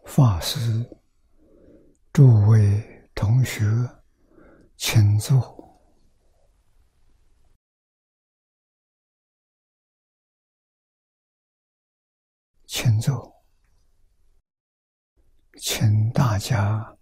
法师、诸位同学，请坐。请坐，请大家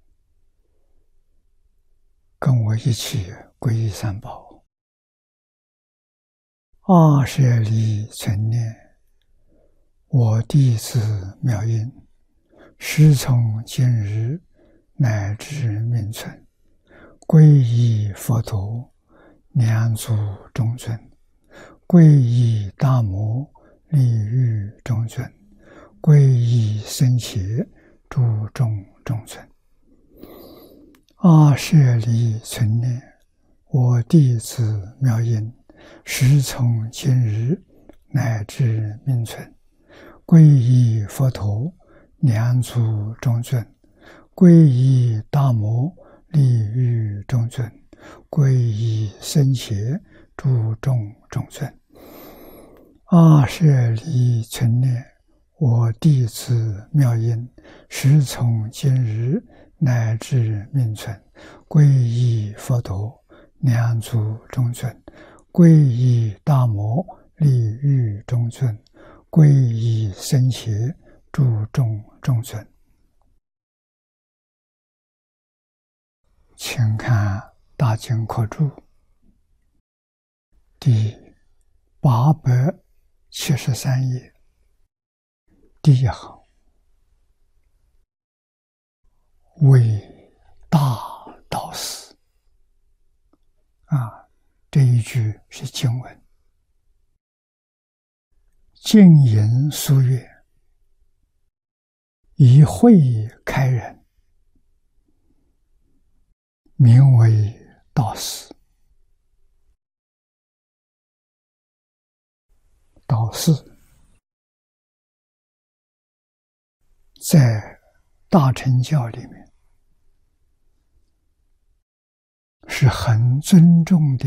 跟我一起皈依三宝。20里存念，我弟子妙音，时从今日乃至命存，皈依佛陀，两足中尊；皈依大摩，利欲中尊；皈依僧伽，诸众中尊。20里存念，我弟子妙音，时从今日乃至命存，皈依佛陀，两足中尊；皈依大摩，利欲中尊；皈依僧伽，诸众中尊。20里存念，我弟子妙音，时从今日乃至命存，皈依佛陀，两足中尊；皈依大摩，利欲中尊；皈依僧伽，诸众中尊。请看《大经课注》第873页第一行，为大导师。这一句是经文。净言书曰：以慧开人，名为导师。导师在大乘教里面是很尊重的